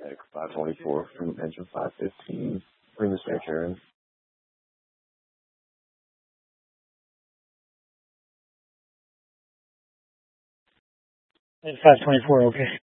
Like 524 from engine 515. Bring the spare chair in. At 524, okay.